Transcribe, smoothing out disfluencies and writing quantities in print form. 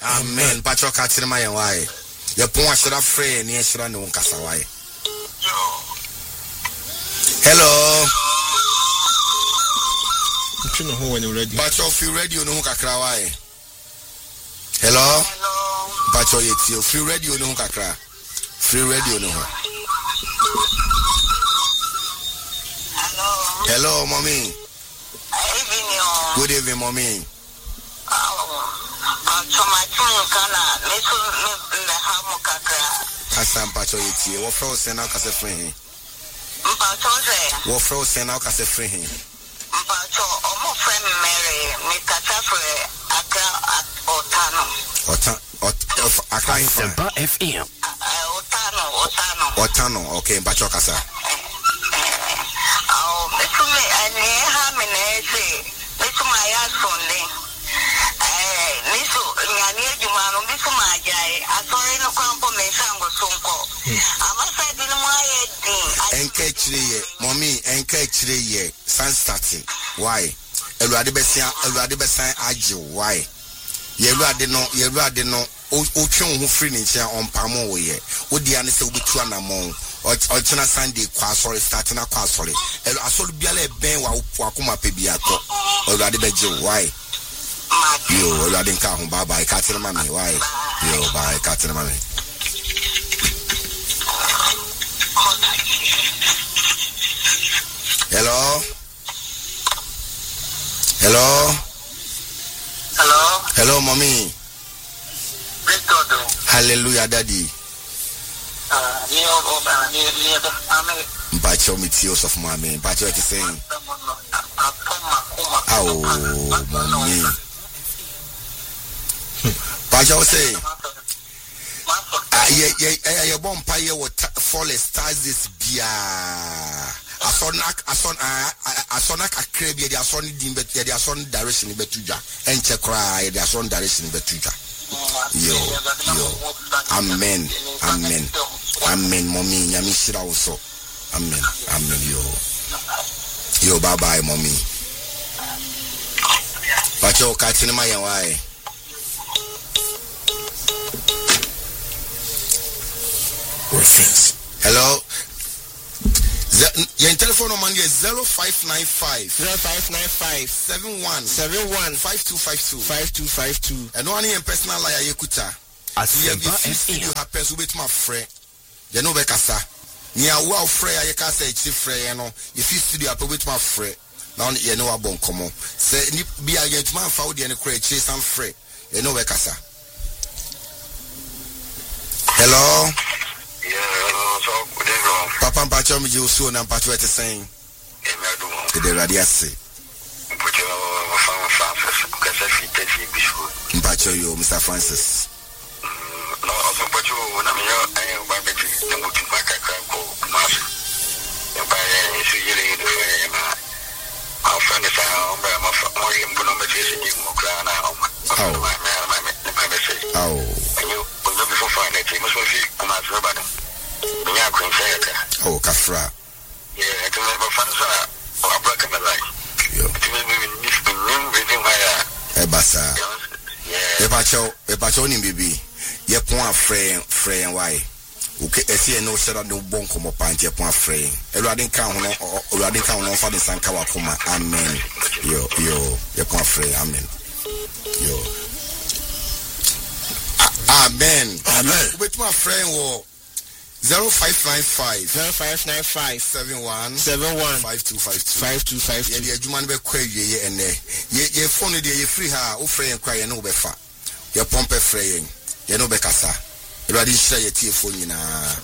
Amen. Pacho katsina my why. Your pon ashira free ni ashira no nkasa why. Hello. You know when you're ready. Pacho feel ready no kakra why. Hello. Pacho yeti free radio no kakra. Free radio no. Hello, mommy. Good evening, mommy. Kasam Pacho yeti. What for send out kase free? What for send out kase free? Pacho, omo friend Mary, me kasa free Accra Otano. Accra Sempa FM. Otano. Okay, Pacho kasa. Mommy, encourage sun starting. Why? Elwade besan aje why? Yelwade no otwe ho free nche on pamo wo ye. Odi ane se obetu anamon. Ochina Sunday kwa sorry starting na kwa sorry. Asolu biala e ben wa akoma pe bia to. Elwade beje why? Yo, elwade nka ho bye bye ka tell mama why? Yo, bye ka tell mama. Hello? Hello, mommy. Hallelujah, daddy. Bacho me tears of mommy. Bacho is saying, oh, mommy. Bacho say, yeah, bomb pie what forest stars this beer. Asonak akrebe dia son dimbe dia son direction betuja enche cry dia son direction betuja yo amen mommy nyami shira also amen yo bye bye mommy pacho katini mayan why reference hello. Your telephone number is 0595 71 5252. And one in personal liar Yekuta. As you happens with my friend. You know Bekasa. Near well frey I can say chief frey, you know. If you studio up with my friend, now you know about common. Say be a get man found and create chase and frey. You know Bekasa. Hello. Papa Pacho me you so na Pacho ete saying. The radiasi. Pacho you Mr. Francis. No, also Pacho na me yo ba beti na mo tuma ka ko mas. Ya ba yesu yele do fe ma. Our friend is our ma mo yim no me tisi ni mo kra na o ma. Oh. You before find it, must be kuma so ba. Oh, Kafra. Yeah, I can never find a black in my life. Ebasa. Epacho ni bibi. Ye pon frey why? Okay, esi no shara no bon komo pantie pon frey. Elwade kan ho fa de sanka wa koma. Amen. Yo, ye pon frey. Amen. Yo. Amen. With my friend wo 0595 71 5252. Yeah, Juman be kwa ye ene. Ye phone de ye free ha o free kwa ye no be fa. Ye pompe free ye no be kasa. Elwade share ye tie phone nyina.